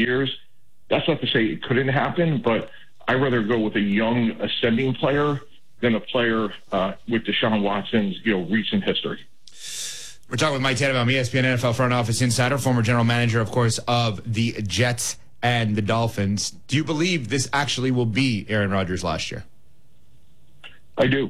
years. That's not to say it couldn't happen, but I'd rather go with a young ascending player than a player with Deshaun Watson's, recent history. We're talking with Mike Tannenbaum, ESPN NFL front office insider, former general manager, of course, of the Jets and the Dolphins. Do you believe this actually will be Aaron Rodgers last year? I do.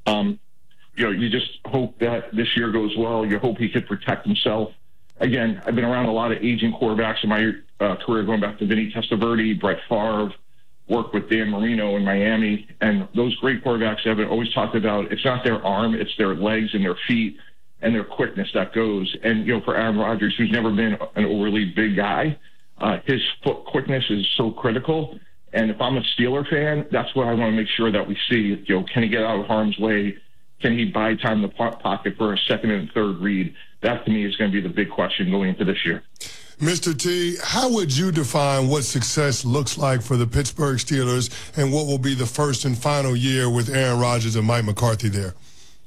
You just hope that this year goes well. You hope he could protect himself. Again, I've been around a lot of aging quarterbacks in my career, going back to Vinny Testaverde, Brett Favre, worked with Dan Marino in Miami, and those great quarterbacks have always talked about it's not their arm, it's their legs and their feet and their quickness that goes. And, for Aaron Rodgers, who's never been an overly big guy, his foot quickness is so critical. And if I'm a Steeler fan, that's what I want to make sure that we see. Can he get out of harm's way? Can he buy time in the pocket for a second and third read? That, to me, is going to be the big question going into this year. Mr. T, how would you define what success looks like for the Pittsburgh Steelers and what will be the first and final year with Aaron Rodgers and Mike McCarthy there?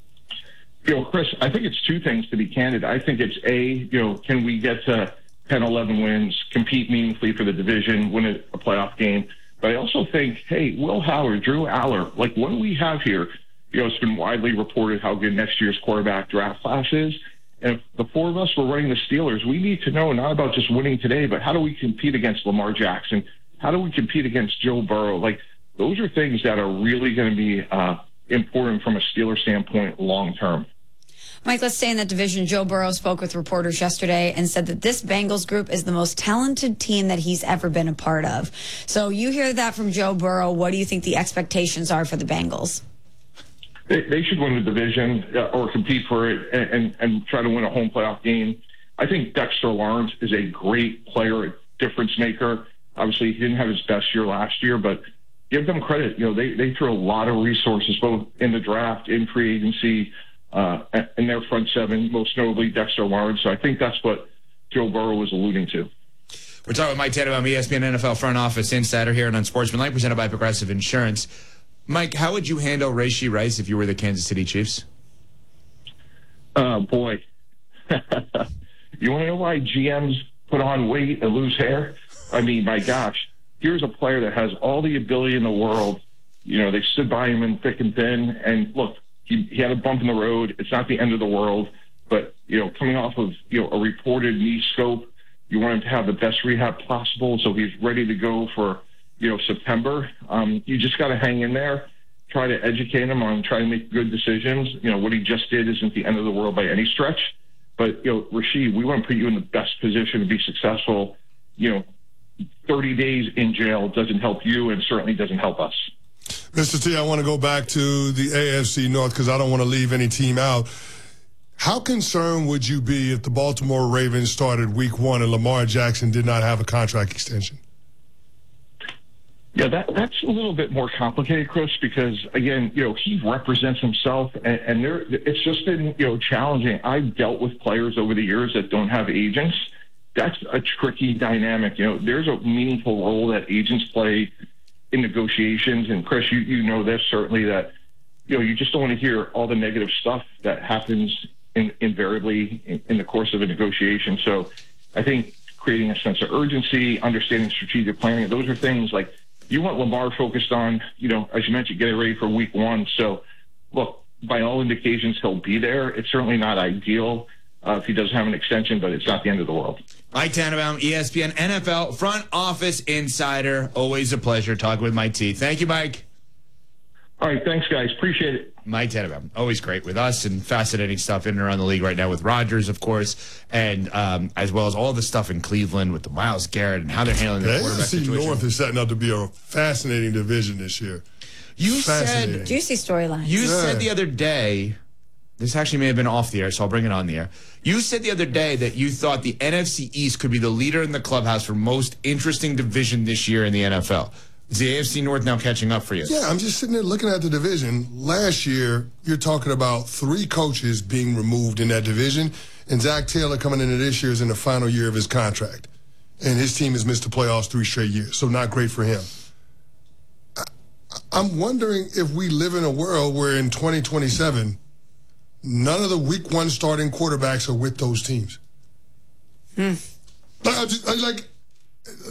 Chris, I think it's two things, to be candid. I think it's can we get to 10, 11 wins, compete meaningfully for the division, win a playoff game? But I also think, hey, Will Howard, Drew Aller, what do we have here? It's been widely reported how good next year's quarterback draft class is. And if the four of us were running the Steelers, we need to know not about just winning today, but how do we compete against Lamar Jackson? How do we compete against Joe Burrow? Those are things that are really going to be important from a Steeler standpoint long term. Mike, let's stay in that division. Joe Burrow spoke with reporters yesterday and said that this Bengals group is the most talented team that he's ever been a part of. So you hear that from Joe Burrow. What do you think the expectations are for the Bengals? They should win the division or compete for it and try to win a home playoff game. I think Dexter Lawrence is a great player, difference maker. Obviously, he didn't have his best year last year, but give them credit. They threw a lot of resources, both in the draft, in free agency, in their front seven, most notably Dexter Lawrence. So I think that's what Joe Burrow was alluding to. We're talking with Mike Tannenbaum, ESPN NFL front office insider here on Unsportsmanlike, presented by Progressive Insurance. Mike, how would you handle Rashee Rice if you were the Kansas City Chiefs? Oh, boy. You want to know why GMs put on weight and lose hair? I mean, my gosh, here's a player that has all the ability in the world. They stood by him in thick and thin. And look, he had a bump in the road. It's not the end of the world. But, coming off of, a reported knee scope, you want him to have the best rehab possible. So he's ready to go for September. You just got to hang in there, try to educate him on trying to make good decisions. What he just did isn't the end of the world by any stretch. But, Rashee, we want to put you in the best position to be successful. 30 days in jail doesn't help you and certainly doesn't help us. Mr. T, I want to go back to the AFC North because I don't want to leave any team out. How concerned would you be if the Baltimore Ravens started week 1 and Lamar Jackson did not have a contract extension? Yeah, that's a little bit more complicated, Chris, because, again, he represents himself, and it's just been, challenging. I've dealt with players over the years that don't have agents. That's a tricky dynamic. There's a meaningful role that agents play in negotiations, and, Chris, you know this, certainly, that, you just don't want to hear all the negative stuff that happens invariably in the course of a negotiation. So I think creating a sense of urgency, understanding strategic planning, those are things like you want Lamar focused on, as you mentioned, getting ready for week 1. So, look, by all indications, he'll be there. It's certainly not ideal if he doesn't have an extension, but it's not the end of the world. Mike Tannenbaum, ESPN NFL front office insider. Always a pleasure talking with Mike T. Thank you, Mike. All right, thanks, guys. Appreciate it. Mike Tannenbaum, always great with us and fascinating stuff in and around the league right now with Rodgers, of course, and as well as all the stuff in Cleveland with the Myles Garrett and how they're handling the quarterback situation. AFC North is setting up to be a fascinating division this year. You said juicy storyline. You said the other day, this actually may have been off the air, so I'll bring it on the air. You said the other day that you thought the NFC East could be the leader in the clubhouse for most interesting division this year in the NFL. Is the AFC North now catching up for you? Yeah, I'm just sitting there looking at the division. Last year, you're talking about 3 coaches being removed in that division, and Zach Taylor coming into this year is in the final year of his contract. And his team has missed the playoffs 3 straight years, so not great for him. I'm wondering if we live in a world where in 2027, none of the week 1 starting quarterbacks are with those teams.